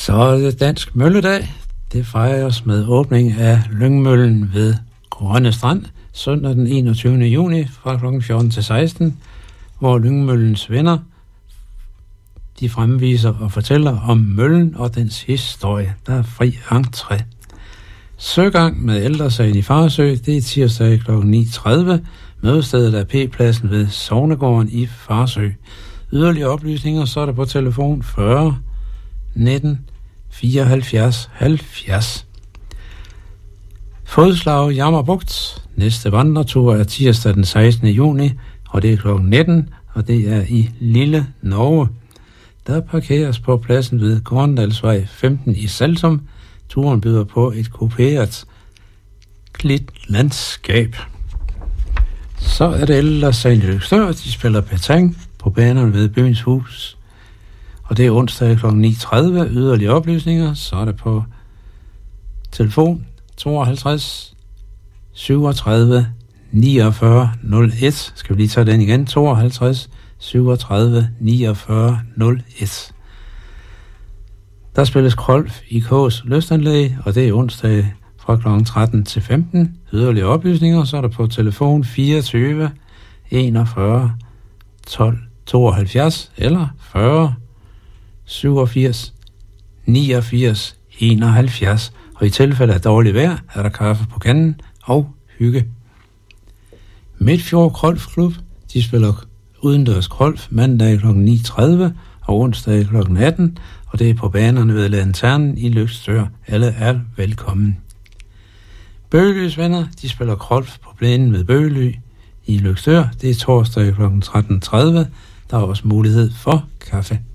Så er det Dansk Mølledag. Det fejres med åbning af Lyngmøllen ved Grønne Strand søndag den 21. juni fra kl. 14 til 16, hvor Lyngmøllens venner de fremviser og fortæller om møllen og dens historie. Der er fri entré. Søgang med Ældresagen i Farsø, det er tirsdag kl. 9.30. Mødestedet er P-pladsen ved Sognegården i Farsø. Yderligere oplysninger, så er der på telefon 40 19 74 70. Fodslag Jammerbugt. Næste vandretur er tirsdag den 16. juni, og det er kl. 19, og det er i Lille Norge. Der parkeres på pladsen ved Korndalsvej 15 i Saltum. Turen byder på et kuperet klitlandskab. Så er det Ældresagen i Løgstør. De spiller petanque på banerne ved Byens Hus. Og det er onsdag kl. 9.30. Yderligere oplysninger, så er det på telefon 52 37 49 01. Skal vi lige tage den igen? 52 37 49 01. Der spilles golf i K's Lystanlæg, og det er onsdag fra kl. 13 til 15. Yderligere oplysninger, så er der på telefon 24 41 12 72 eller 40 87 89 71. Og i tilfælde af dårligt vejr er der kaffe på kanden og hygge. Midtfjord Golfklub, de spiller udendørs golf mandag kl. 9.30 og onsdag kl. 18, og det er på banerne ved Lanternen i Løgstør. Alle er velkommen. Bøgelys venner, de spiller golf på plænen ved Bøgely i Løgstør. Det er torsdag kl. 13.30. Der er også mulighed for kaffe.